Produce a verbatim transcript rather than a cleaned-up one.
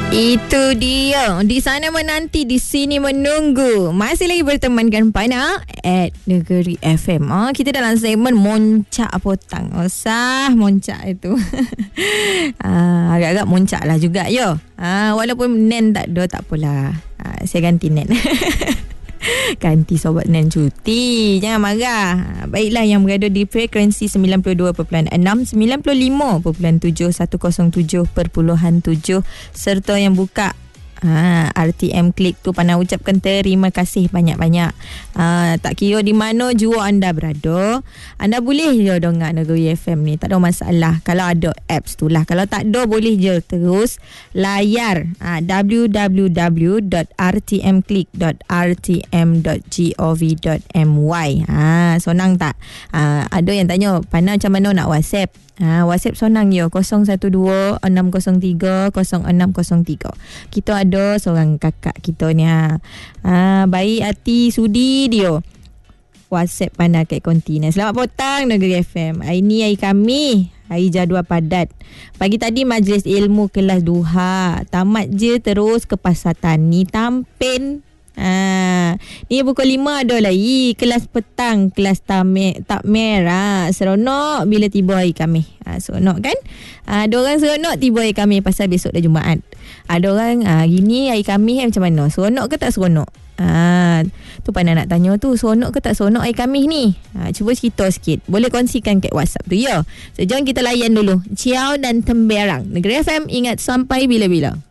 Itu dia. Di sana menanti, di sini menunggu. Masih lagi bertemankan Pana at Negeri F M. Oh, kita dalam segmen Moncak Potang. Usah moncak itu. ah, agak-agak moncak lah juga yo. Ah, walaupun Nen tak ada, tak apalah. Ah, saya ganti Nen. Ganti sobat Nen cuti. Jangan marah. Baiklah, yang berada di frekuensi sembilan puluh dua perpuluhan enam, sembilan puluh lima perpuluhan tujuh, seratus tujuh perpuluhan tujuh serta yang buka Ha, R T M Klik tu Pana ucapkan terima kasih banyak-banyak. ha, Tak kira di mana jua anda berada, anda boleh je dengar Negeri F M ni, tak ada masalah. Kalau ada apps tu lah. Kalau tak ada, boleh je terus layar ha, w w w dot r t m klik dot r t m dot gov dot m y. ha, Sonang tak? ha, Ada yang tanya, Pana macam mana nak WhatsApp? Ha, WhatsApp sonang je, kosong satu dua enam kosong tiga kosong enam kosong tiga. Kita ada seorang kakak kita ni ha. ha baik hati sudi dia WhatsApp Pana kat kontinen. Selamat petang Negeri F M. Hari ni hari kami, hari jadual padat. Pagi tadi majlis ilmu kelas Duha. Tamat je terus ke Pasar Tani Tampin. Ha, ni pukul lima ada lagi kelas petang, kelas tamek tak merah. Seronok bila tiba hari kami. Ha, seronok kan? Ha, ada orang seronok tiba hari kami pasal besok dah Jumaat. Ada orang ha, hari ni hari kami macam mana? Seronok ke tak seronok? Ha, tu Pana nak tanya tu, seronok ke tak seronok hari kami ni? Ha, cuba cerita sikit. Boleh kongsikan kat WhatsApp tu ya. So, jom kita layan dulu. Ciao dan Temberang. Negeri F M, ingat sampai bila-bila.